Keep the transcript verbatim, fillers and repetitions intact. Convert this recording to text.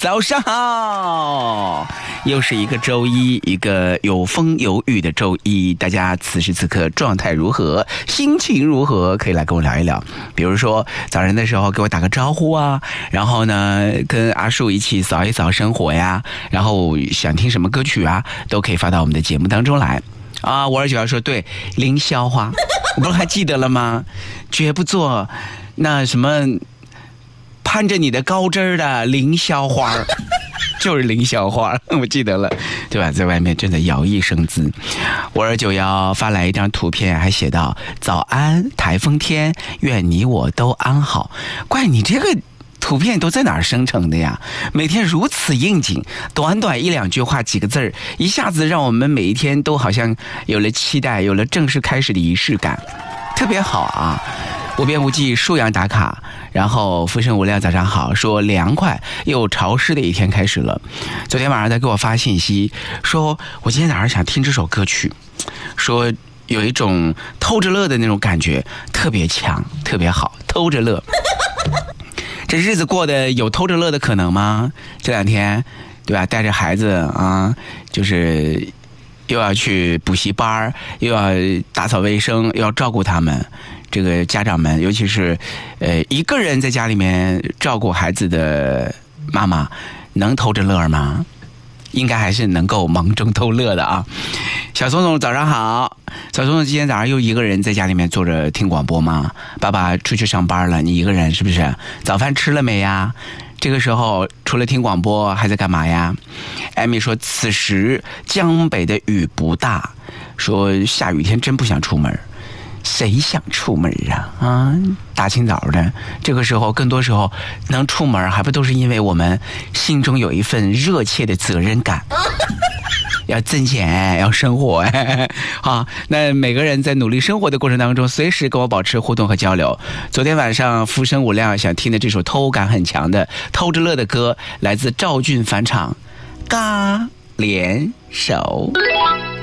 早上好，又是一个周一，一个有风有雨的周一。大家此时此刻状态如何，心情如何，可以来跟我聊一聊。比如说早晨的时候给我打个招呼啊，然后呢跟阿树一起扫一扫生活呀，然后想听什么歌曲啊，都可以发到我们的节目当中来啊。我二九要说对，凌霄花，我不是还记得了吗？绝不做那什么攀着你的高枝儿的凌霄花，就是凌霄花，我记得了，对吧？在外面真的摇曳生姿。我二九幺发来一张图片，还写道：早安，台风天，愿你我都安好。怪你这个图片都在哪儿生成的呀？每天如此应景，短短一两句话几个字儿，一下子让我们每一天都好像有了期待，有了正式开始的仪式感，特别好啊！无边无际数阳打卡，然后浮生无量早上好，说凉快又潮湿的一天开始了。昨天晚上他给我发信息说，我今天早上想听这首歌曲，说有一种偷着乐的那种感觉，特别强，特别好，偷着乐。这日子过得有偷着乐的可能吗？这两天对吧，带着孩子啊，就是又要去补习班，又要打扫卫生，又要照顾他们。这个家长们，尤其是呃一个人在家里面照顾孩子的妈妈，能偷着乐吗？应该还是能够忙中偷乐的啊。小松松早上好，小松松今天早上又一个人在家里面坐着听广播吗？爸爸出去上班了，你一个人是不是？早饭吃了没呀？这个时候除了听广播还在干嘛呀？艾米说此时江北的雨不大，说下雨天真不想出门。谁想出门啊？啊，大清早的，这个时候更多时候能出门，还不都是因为我们心中有一份热切的责任感，要挣钱，要生活。好，那每个人在努力生活的过程当中，随时跟我保持互动和交流。昨天晚上浮生无量想听的这首偷感很强的偷着乐的歌，来自赵俊返场，嘎连手。